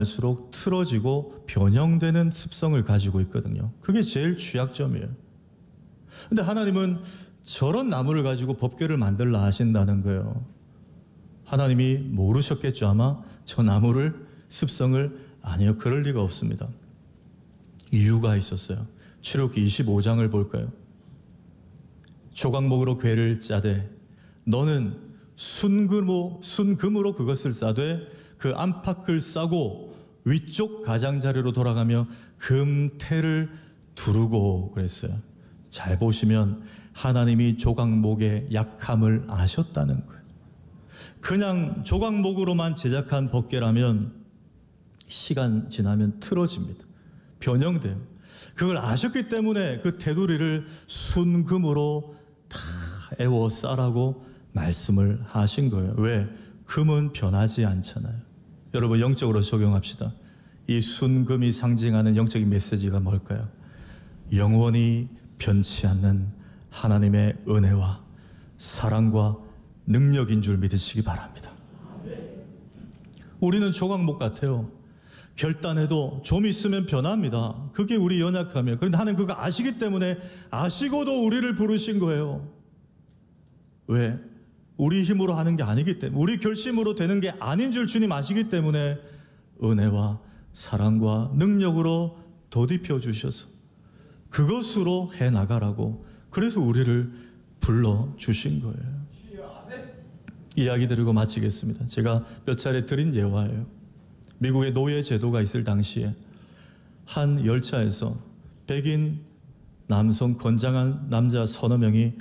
갈수록 틀어지고 변형되는 습성을 가지고 있거든요. 그게 제일 취약점이에요. 근데 하나님은 저런 나무를 가지고 법궤를 만들라 하신다는 거예요. 하나님이 모르셨겠죠. 아마 저 나무를 습성을. 아니요, 그럴 리가 없습니다. 이유가 있었어요. 출애굽기 25장을 볼까요? 조각목으로 궤를 짜되 너는 순금으로 그것을 싸되 그 안팎을 싸고 위쪽 가장자리로 돌아가며 금태를 두르고 그랬어요. 잘 보시면 하나님이 조각목의 약함을 아셨다는 거예요. 그냥 조각목으로만 제작한 법궤라면 시간 지나면 틀어집니다. 변형돼요. 그걸 아셨기 때문에 그 테두리를 순금으로 다 애워 싸라고 말씀을 하신 거예요. 왜? 금은 변하지 않잖아요. 여러분, 영적으로 적용합시다. 이 순금이 상징하는 영적인 메시지가 뭘까요? 영원히 변치 않는 하나님의 은혜와 사랑과 능력인 줄 믿으시기 바랍니다. 우리는 조각목 같아요. 결단해도 좀 있으면 변합니다. 그게 우리 연약함이에요. 그런데 하나님 그거 아시기 때문에 아시고도 우리를 부르신 거예요. 왜? 우리 힘으로 하는 게 아니기 때문에, 우리 결심으로 되는 게 아닌 줄 주님 아시기 때문에 은혜와 사랑과 능력으로 덧입혀 주셔서 그것으로 해나가라고, 그래서 우리를 불러주신 거예요. 이야기 드리고 마치겠습니다. 제가 몇 차례 드린 예화예요. 미국의 노예 제도가 있을 당시에 한 열차에서 백인 남성 건장한 남자 서너 명이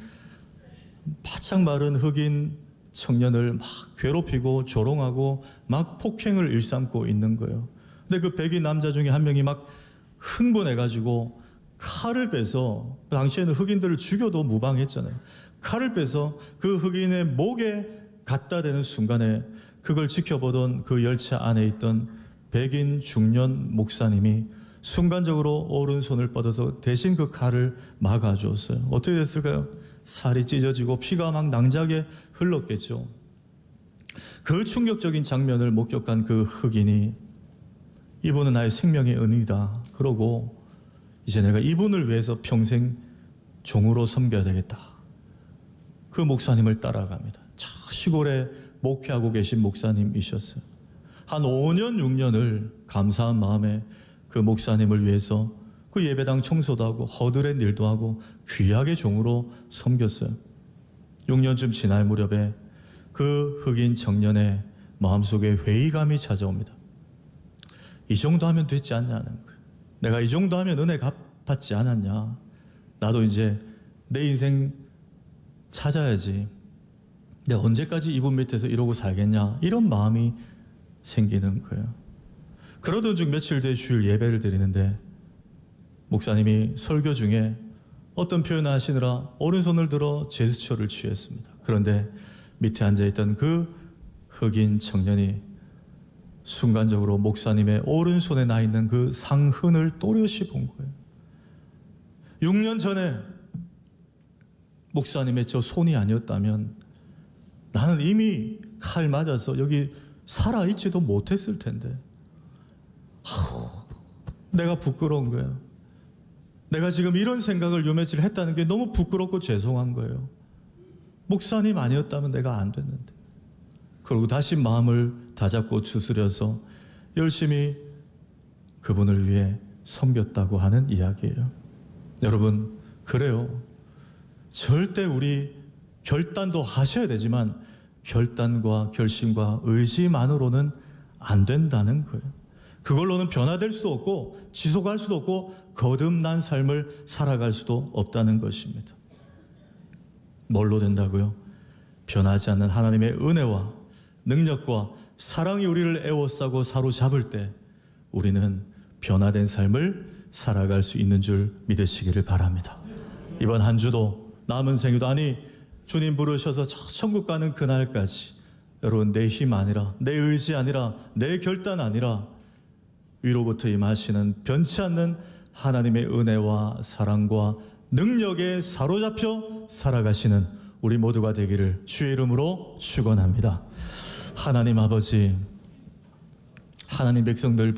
바짝 마른 흑인 청년을 막 괴롭히고 조롱하고 막 폭행을 일삼고 있는 거예요. 근데 그 백인 남자 중에 한 명이 막 흥분해가지고 칼을 빼서, 당시에는 흑인들을 죽여도 무방했잖아요. 칼을 빼서 그 흑인의 목에 갖다 대는 순간에 그걸 지켜보던 그 열차 안에 있던 백인 중년 목사님이 순간적으로 오른손을 뻗어서 대신 그 칼을 막아주었어요. 어떻게 됐을까요? 살이 찢어지고 피가 막 낭자하게 흘렀겠죠. 그 충격적인 장면을 목격한 그 흑인이 이분은 나의 생명의 은이다. 그러고 이제 내가 이분을 위해서 평생 종으로 섬겨야 되겠다. 그 목사님을 따라갑니다. 저 시골에 목회하고 계신 목사님이셨어요. 한 5년, 6년을 감사한 마음에 그 목사님을 위해서 그 예배당 청소도 하고 허드렛 일도 하고 귀하게 종으로 섬겼어요. 6년쯤 지날 무렵에 그 흑인 청년의 마음속에 회의감이 찾아옵니다. 이 정도 하면 되지 않냐는 거예요. 내가 이 정도 하면 은혜 받지 않았냐. 나도 이제 내 인생 찾아야지. 내가 언제까지 이분 밑에서 이러고 살겠냐. 이런 마음이 생기는 거예요. 그러던 중 며칠 뒤에 주일 예배를 드리는데 목사님이 설교 중에 어떤 표현을 하시느라 오른손을 들어 제스처를 취했습니다. 그런데 밑에 앉아있던 그 흑인 청년이 순간적으로 목사님의 오른손에 나 있는 그 상흔을 또렷이 본 거예요. 6년 전에 목사님의 저 손이 아니었다면 나는 이미 칼 맞아서 여기 살아있지도 못했을 텐데. 내가 부끄러운 거예요. 내가 지금 이런 생각을 요 며칠 했다는 게 너무 부끄럽고 죄송한 거예요. 목사님 아니었다면 내가 안 됐는데. 그리고 다시 마음을 다잡고 추스려서 열심히 그분을 위해 섬겼다고 하는 이야기예요. 여러분, 그래요. 절대 우리 결단도 하셔야 되지만 결단과 결심과 의지만으로는 안 된다는 거예요. 그걸로는 변화될 수도 없고 지속할 수도 없고 거듭난 삶을 살아갈 수도 없다는 것입니다. 뭘로 된다고요? 변하지 않는 하나님의 은혜와 능력과 사랑이 우리를 에워싸고 사로잡을 때 우리는 변화된 삶을 살아갈 수 있는 줄 믿으시기를 바랍니다. 이번 한 주도 남은 생애도, 아니 주님 부르셔서 저 천국 가는 그날까지 여러분, 내 힘 아니라, 내 의지 아니라, 내 결단 아니라 위로부터 임하시는 변치 않는 하나님의 은혜와 사랑과 능력에 사로잡혀 살아가시는 우리 모두가 되기를 주의 이름으로 축원합니다. 하나님 아버지, 하나님 백성들